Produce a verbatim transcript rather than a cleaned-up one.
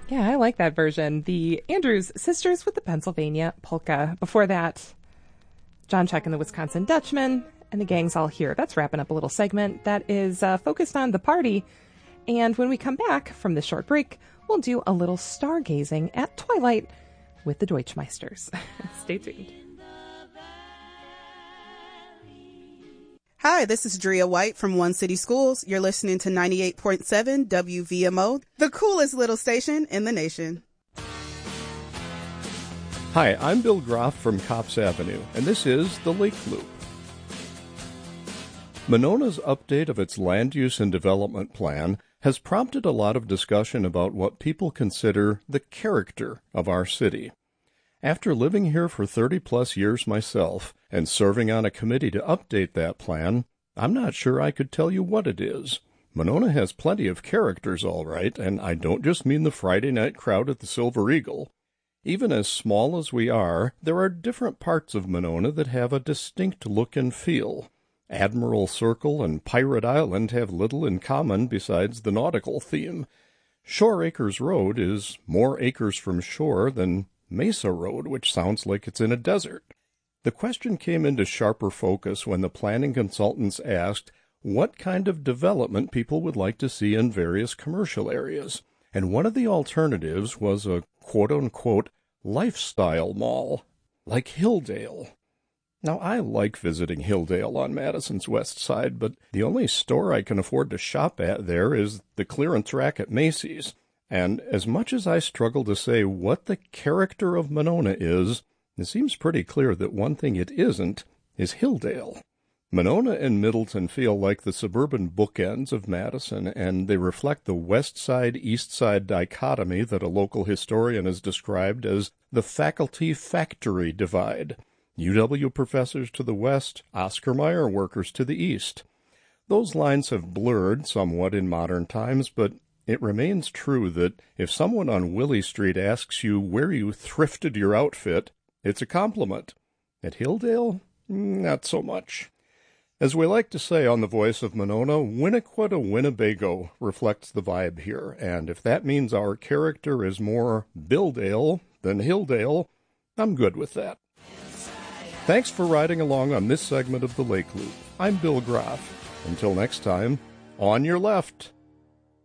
Yeah, I like that version. The Andrews Sisters with the Pennsylvania Polka. Before that, John Chuck and the Wisconsin Dutchman, and the gang's all here. That's wrapping up a little segment that is uh, focused on the party. And when we come back from this short break, we'll do a little stargazing at twilight with the Deutschmeisters. Stay tuned. Hi, this is Drea White from One City Schools. You're listening to ninety-eight point seven W V M O, the coolest little station in the nation. Hi, I'm Bill Groff from Cops Avenue, and this is The Lake Loop. Monona's update of its land use and development plan has prompted a lot of discussion about what people consider the character of our city. After living here for thirty plus years myself and serving on a committee to update that plan, I'm not sure I could tell you what it is. Monona has plenty of characters, all right, and I don't just mean the Friday night crowd at the Silver Eagle. Even as small as we are, there are different parts of Monona that have a distinct look and feel. Admiral Circle and Pirate Island have little in common besides the nautical theme. Shore Acres Road is more acres from shore than Mesa Road, which sounds like it's in a desert. The question came into sharper focus when the planning consultants asked what kind of development people would like to see in various commercial areas. And one of the alternatives was a quote-unquote lifestyle mall, like Hilldale. Now, I like visiting Hilldale on Madison's west side, but the only store I can afford to shop at there is the clearance rack at Macy's. And as much as I struggle to say what the character of Monona is, it seems pretty clear that one thing it isn't is Hilldale. Monona and Middleton feel like the suburban bookends of Madison, and they reflect the west side-east side dichotomy that a local historian has described as the faculty-factory divide. U W professors to the west, Oscar Mayer workers to the east. Those lines have blurred somewhat in modern times, but it remains true that if someone on Willie Street asks you where you thrifted your outfit, it's a compliment. At Hilldale, not so much. As we like to say on the Voice of Monona, Winnequetta Winnebago reflects the vibe here, and if that means our character is more Billdale than Hilldale, I'm good with that. Thanks for riding along on this segment of the Lake Loop. I'm Bill Groff. Until next time, on your left.